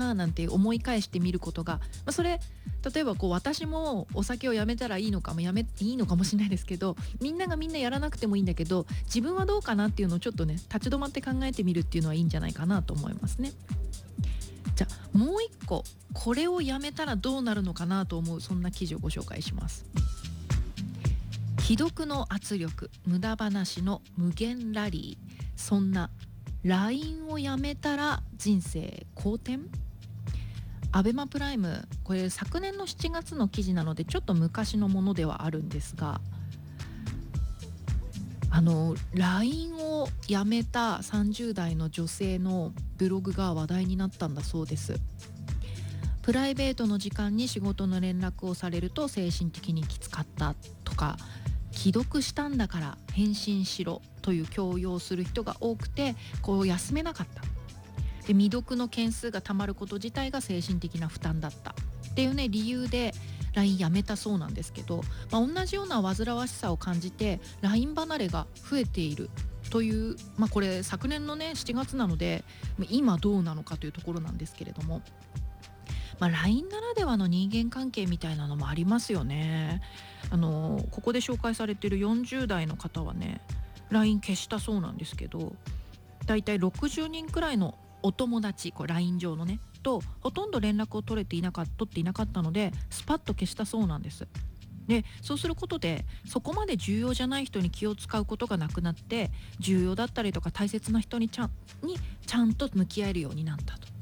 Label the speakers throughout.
Speaker 1: ななんて思い返してみることが、それ例えば私もお酒をやめたらいいのかもいいのかもしれないですけど、みんながみんなやらなくてもいいんだけど、自分はどうかなっていうのをちょっとね立ち止まって考えてみるっていうのはいいんじゃないかなと思いますね。じゃあもう一個、これをやめたらどうなるのかなと思うそんな記事をご紹介します。既読の圧力、無駄話の無限ラリー、そんな LINE をやめたら人生好転。アベマプライム、これ昨年の7月の記事なのでちょっと昔のものではあるんですが、LINE をやめた30代の女性のブログが話題になったんだそうです。プライベートの時間に仕事の連絡をされると精神的にきつかったとか、既読したんだから返信しろという強要をする人が多くて、休めなかった。で、未読の件数がたまること自体が精神的な負担だったっていうね理由で LINE やめたそうなんですけど、同じような煩わしさを感じて LINE 離れが増えているという、これ昨年のね7月なので今どうなのかというところなんですけれども、LINE ならではの人間関係みたいなのもありますよね。ここで紹介されている40代の方はね LINE 消したそうなんですけど、だいたい60人くらいのお友達、LINE 上のねとほとんど連絡を取っていなかったのでスパッと消したそうなんです。で、そうすることでそこまで重要じゃない人に気を使うことがなくなって、重要だったりとか大切な人にちゃんと向き合えるようになったと。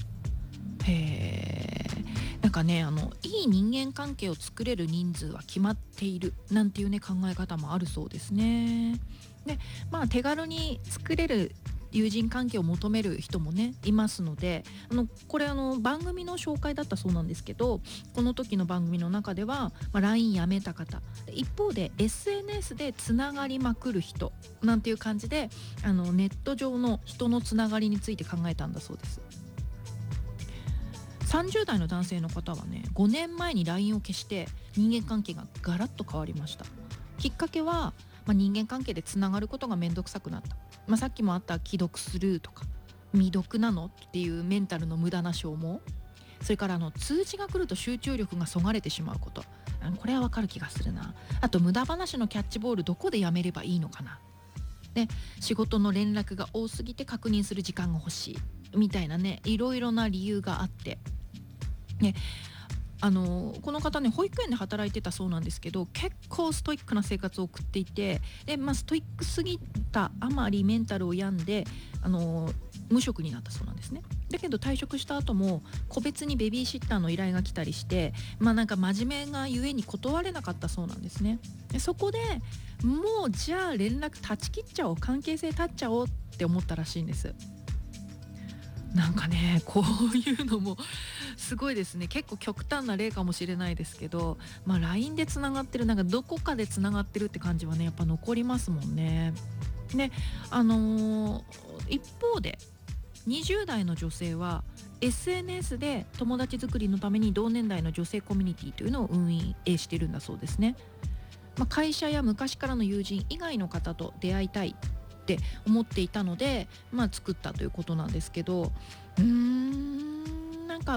Speaker 1: なんかね、いい人間関係を作れる人数は決まっているなんていうね考え方もあるそうですね。で、手軽に作れる友人関係を求める人もねいますので、これ番組の紹介だったそうなんですけど、この時の番組の中では、LINE やめた方、一方で SNS でつながりまくる人なんていう感じで、ネット上の人のつながりについて考えたんだそうです。30代の男性の方はね、5年前に LINE を消して人間関係がガラッと変わりました。きっかけは、人間関係でつながることがめんどくさくなった、さっきもあった既読するとか未読なのっていうメンタルの無駄な消耗、それから通知が来ると集中力がそがれてしまうこと、これはわかる気がするな。あと無駄話のキャッチボールどこでやめればいいのかな。で、仕事の連絡が多すぎて確認する時間が欲しいみたいなね、いろいろな理由があってね、この方ね保育園で働いてたそうなんですけど、結構ストイックな生活を送っていて、で、ストイックすぎたあまりメンタルを病んで無職になったそうなんですね。だけど退職した後も個別にベビーシッターの依頼が来たりして、なんか真面目がゆえに断れなかったそうなんですね。で、そこでもうじゃあ連絡断ち切っちゃおう、関係性断っちゃおうって思ったらしいんです。なんかねこういうのもすごいですね。結構極端な例かもしれないですけど、LINE でつながってる、なんかどこかでつながってるって感じはねやっぱ残りますもんね。で、一方で20代の女性は SNS で友達作りのために同年代の女性コミュニティというのを運営しているんだそうですね。会社や昔からの友人以外の方と出会いたいって思っていたので、作ったということなんですけど、なんか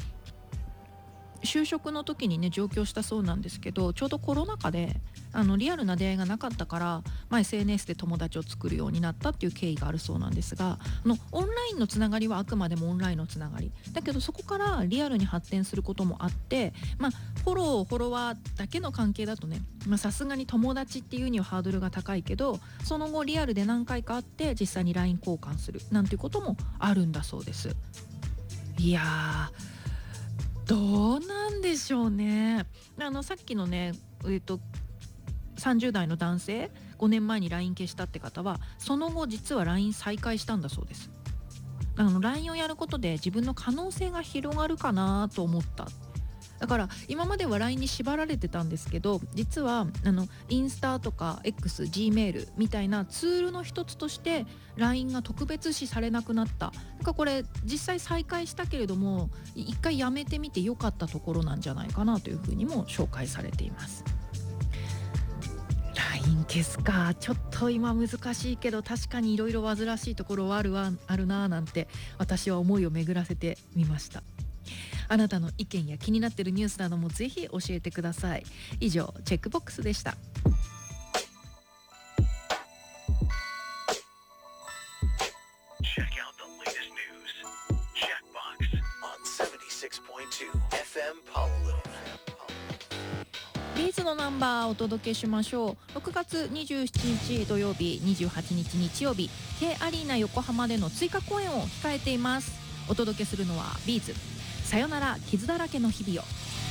Speaker 1: 就職の時にね上京したそうなんですけど、ちょうどコロナ禍でリアルな出会いがなかったから、SNS で友達を作るようになったっていう経緯があるそうなんですが、オンラインのつながりはあくまでもオンラインのつながりだけど、そこからリアルに発展することもあって、フォロワーだけの関係だとね、さすがに友達っていうにはハードルが高いけど、その後リアルで何回か会って実際に LINE 交換するなんていうこともあるんだそうです。いやー、どうなんでしょうね。さっきのね30代の男性、5年前に LINE 消したって方はその後実は LINE 再開したんだそうです。LINE をやることで自分の可能性が広がるかなと思った。だから今までは LINE に縛られてたんですけど、実はインスタとか X、Gmail みたいなツールの一つとして LINE が特別視されなくなった。なんかこれ実際再開したけれども一回やめてみてよかったところなんじゃないかなというふうにも紹介されています。 LINE 消すか、ちょっと今難しいけど確かにいろいろ煩わしいところはあるなぁなんて私は思いを巡らせてみました。あなたの意見や気になっているニュースなどもぜひ教えてください。以上チェックボックスでした。
Speaker 2: Check out the latest news. Checkbox on 76.2 FM Honolulu.
Speaker 1: ビーズのナンバーをお届けしましょう。6月27日土曜日、28日日曜日、 K アリーナ横浜での追加公演を控えています。お届けするのはビーズ、さよなら傷だらけの日々を。